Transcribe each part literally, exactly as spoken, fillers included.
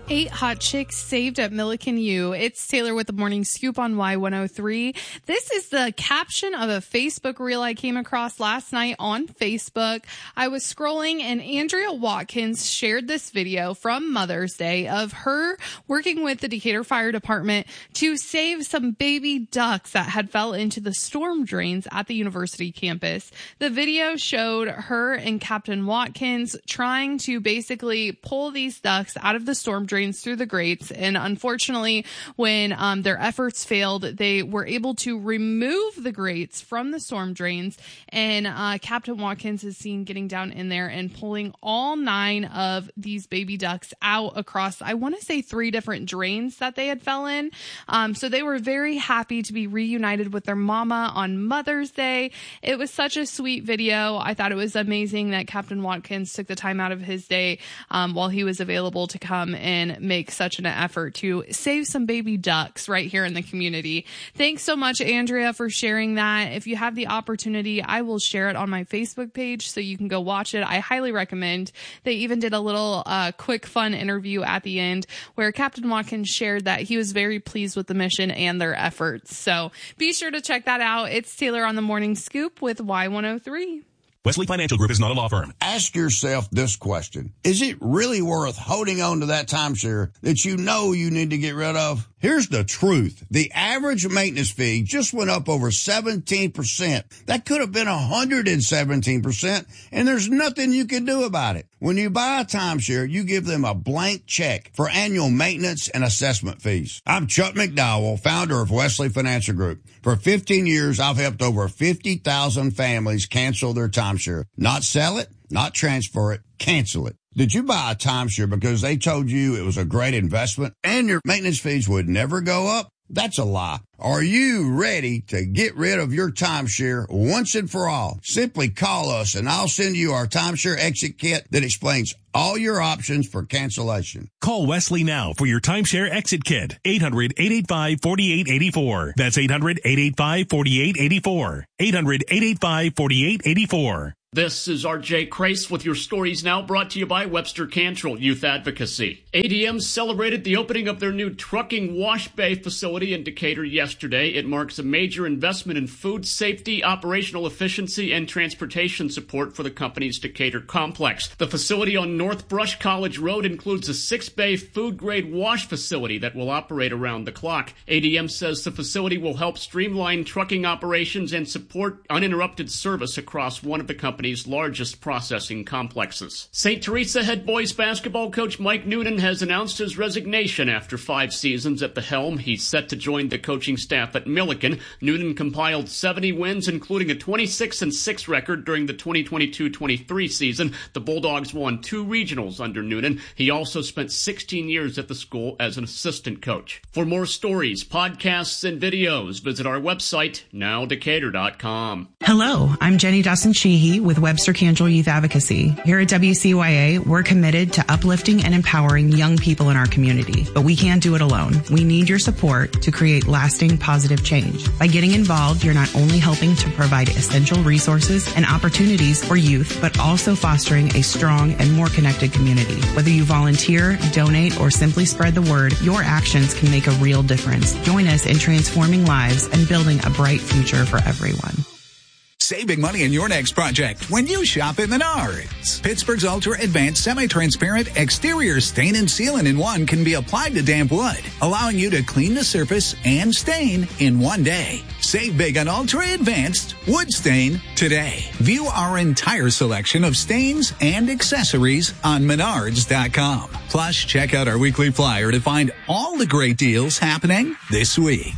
Eight hot chicks saved at Milliken U. It's Taylor with the Morning Scoop on Y one oh three. This is the caption of a Facebook reel I came across last night on Facebook. I was scrolling and Andrea Watkins shared this video from Mother's Day of her working with the Decatur Fire Department to save some baby ducks that had fell into the storm drains at the university campus. The video showed her and Captain Watkins trying to basically pull these ducks out of the storm drains through the grates, and unfortunately when um, their efforts failed, they were able to remove the grates from the storm drains, and uh, Captain Watkins is seen getting down in there and pulling all nine of these baby ducks out across, I want to say, three different drains that they had fell in. Um, so they were very happy to be reunited with their mama on Mother's Day. It was such a sweet video. I thought it was amazing that Captain Watkins took the time out of his day um, while he was available to come and make such an effort to save some baby ducks right here in the community. Thanks so much, Andrea, for sharing that. If you have the opportunity, I will share it on my Facebook page so you can go watch it. I highly recommend. They even did a little uh, quick, fun interview at the end where Captain Watkins shared that he was very pleased with the mission and their efforts. So be sure to check that out. It's Taylor on the Morning Scoop with Y one oh three. Wesley Financial Group is not a law firm. Ask yourself this question. Is it really worth holding on to that timeshare that you know you need to get rid of? Here's the truth. The average maintenance fee just went up over seventeen percent. That could have been one hundred seventeen percent, and there's nothing you can do about it. When you buy a timeshare, you give them a blank check for annual maintenance and assessment fees. I'm Chuck McDowell, founder of Wesley Financial Group. For fifteen years, I've helped over fifty thousand families cancel their timeshare. Not sell it, not transfer it, cancel it. Did you buy a timeshare because they told you it was a great investment and your maintenance fees would never go up? That's a lie. Are you ready to get rid of your timeshare once and for all? Simply call us and I'll send you our timeshare exit kit that explains all your options for cancellation. Call Wesley now for your timeshare exit kit. eight hundred, eight eight five, four eight eight four. That's eight hundred, eight eight five, four eight eight four. eight hundred, eight eight five, four eight eight four. This is R J Crace with your stories now, brought to you by Webster Cantrell Youth Advocacy. A D M celebrated the opening of their new trucking wash bay facility in Decatur yesterday. It marks a major investment in food safety, operational efficiency, and transportation support for the company's Decatur complex. The facility on North Brush College Road includes a six-bay food-grade wash facility that will operate around the clock. A D M says the facility will help streamline trucking operations and support uninterrupted service across one of the company's largest processing complexes. Saint Teresa head boys basketball coach Mike Noonan has announced his resignation after five seasons at the helm. He's set to join the coaching staff at Milliken. Noonan compiled seventy wins, including a twenty-six and six record during the twenty twenty-two twenty-three season. The Bulldogs won two regionals under Noonan. He also spent sixteen years at the school as an assistant coach. For more stories, podcasts, and videos, visit our website, now decatur dot com. Hello, I'm Jenny Dawson-Sheehy with Webster Cantrell Youth Advocacy. Here at W C Y A, we're committed to uplifting and empowering young people in our community, but we can't do it alone. We need your support to create lasting positive change. By getting involved, you're not only helping to provide essential resources and opportunities for youth, but also fostering a strong and more connected community. Whether you volunteer, donate, or simply spread the word, your actions can make a real difference. Join us in transforming lives and building a bright future for everyone. Save big money in your next project when you shop at Menards. Pittsburgh's Ultra Advanced Semi-Transparent Exterior Stain and Sealant in one can be applied to damp wood, allowing you to clean the surface and stain in one day. Save big on Ultra Advanced Wood Stain today. View our entire selection of stains and accessories on menards dot com. Plus, check out our weekly flyer to find all the great deals happening this week.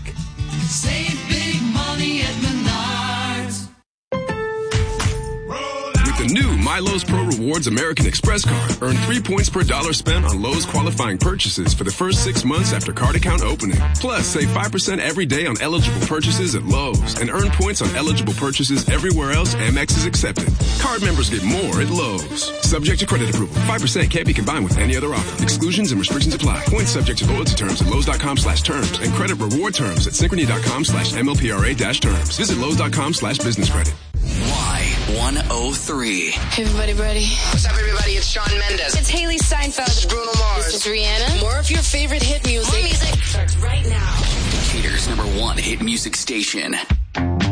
Save big money at Menards. The new MyLowe's Pro Rewards American Express card. Earn three points per dollar spent on Lowe's qualifying purchases for the first six months after card account opening. Plus, save five percent every day on eligible purchases at Lowe's and earn points on eligible purchases everywhere else Amex is accepted. Card members get more at Lowe's. Subject to credit approval. five percent can't be combined with any other offer. Exclusions and restrictions apply. Points subject to loyalty terms at Lowe's dot com slash terms and credit reward terms at Synchrony dot com slash M L P R A dash terms. Visit Lowe's dot com slash business credit. Y one oh three. Hey, everybody ready? What's up, everybody? It's Shawn Mendes. It's Haley Steinfeld. This is Bruno Mars. This is Rihanna. Rihanna. More of your favorite hit music. More music starts right now. Decatur's number one hit music station.